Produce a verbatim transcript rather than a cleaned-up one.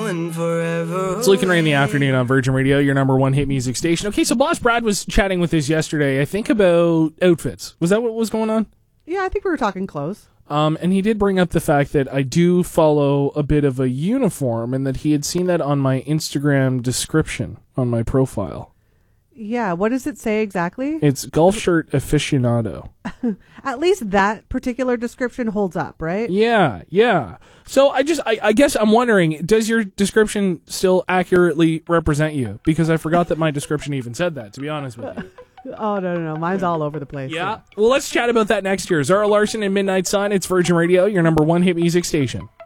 and forever. It's Luke and Ray in the afternoon on Virgin Radio, your number one hit music station. Okay, so Boss Brad was chatting with us yesterday, I think about outfits. Was that what was going on? Yeah, I think we were talking clothes. Um, and he did bring up the fact that I do follow a bit of a uniform and that he had seen that on my Instagram description on my profile. Yeah, what does it say exactly? It's golf shirt aficionado. At least that particular description holds up, right? Yeah, yeah. So I just, I, I guess I'm wondering, does your description still accurately represent you? Because I forgot that my description even said that, to be honest with you. Oh, no, no, no. Mine's all over the place. Yeah. Well, let's chat about that next year. Zara Larson and Midnight Sun. It's Virgin Radio, your number one hit music station.